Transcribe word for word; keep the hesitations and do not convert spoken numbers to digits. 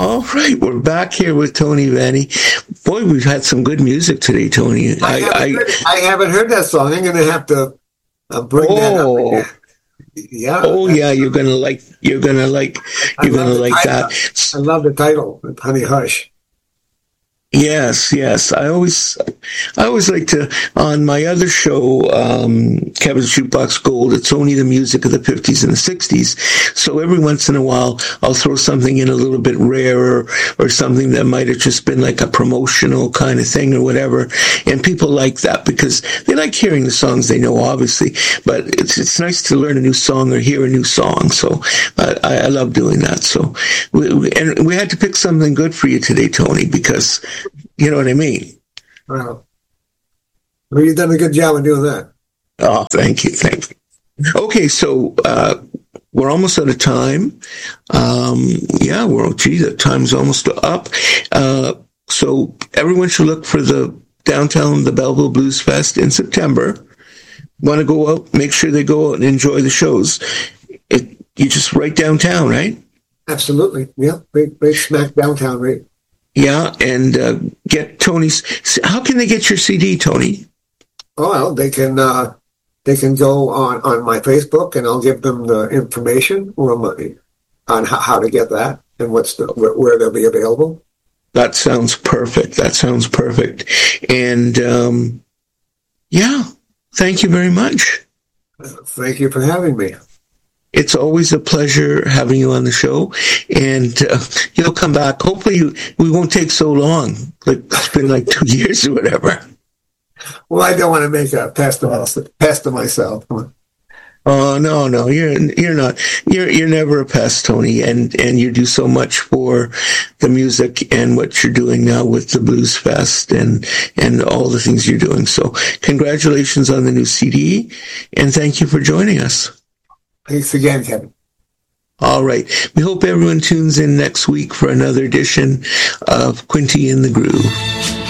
All right, we're back here with Tony Vanni. Boy, we've had some good music today, Tony. I, I, haven't, I, heard, I haven't heard that song. I'm going to have to uh, bring oh, that up again. Yeah. Oh, yeah. You're gonna like. You're gonna like. You're gonna like title. that. I love the title, Honey Hush. Yes, yes. I always, I always like to, on my other show, um, Kevin's Jukebox Gold, it's only the music of the fifties and the sixties. So every once in a while, I'll throw something in a little bit rarer or something that might have just been like a promotional kind of thing or whatever. And people like that because they like hearing the songs they know, obviously. But it's it's nice to learn a new song or hear a new song. So I, I love doing that. So, we, we, and we had to pick something good for you today, Tony, because you know what I mean? Well, well, you've done a good job of doing that. Oh, thank you. Thank you. Okay, so uh, we're almost out of time. Um, yeah, we're, gee, the time's almost up. Uh, so everyone should look for the downtown, the Belleville Blues Fest in September. Want to go out, make sure they go out and enjoy the shows. It, you just right downtown, right? Absolutely. Yeah, right, right smack downtown, right? Yeah, and uh, get Tony's. How can they get your C D, Tony? Oh, well, they can uh, they can go on, on my Facebook, and I'll give them the information or my, on how, how to get that and what's the, where, where they'll be available. That sounds perfect. That sounds perfect. And um, yeah, thank you very much. Thank you for having me. It's always a pleasure having you on the show, and uh, you'll come back. Hopefully, you, we won't take so long. Like it's been like two years or whatever. Well, I don't want to make a pest of, pest of myself. Oh no, no, you're you're not. You're you're never a pest, Tony, and and you do so much for the music and what you're doing now with the Blues Fest and and all the things you're doing. So, congratulations on the new C D, and thank you for joining us. Thanks again, Kevin. All right. We hope everyone tunes in next week for another edition of Quinty in the Groove.